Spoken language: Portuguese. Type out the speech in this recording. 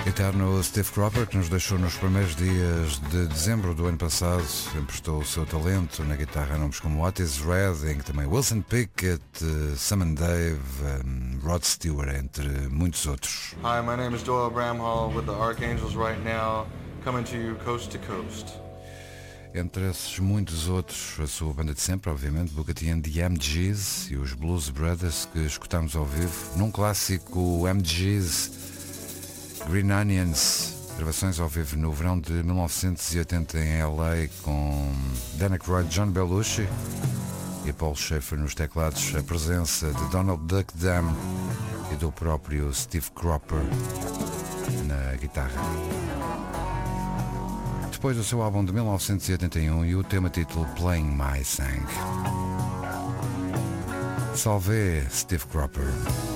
Eterno Steve Cropper, que nos deixou nos primeiros dias de dezembro do ano passado, emprestou o seu talento na guitarra a nomes como Otis Redding, também Wilson Pickett, Sam Dave, Rod Stewart, entre muitos outros. Hi, my name is Doyle Bramhall with the Archangels right now, coming to you coast to coast. Entre esses muitos outros, a sua banda de sempre, obviamente, Booker T and the MGs e os Blues Brothers, que escutamos ao vivo num clássico MGs Green Onions, gravações ao vivo no verão de 1980 em LA, com Dan Aykroyd, John Belushi e Paul Schaefer nos teclados, a presença de Donald Duck Dunn e do próprio Steve Cropper na guitarra. Depois do seu álbum de 1981 e o tema título Playing My Song. Salve Steve Cropper.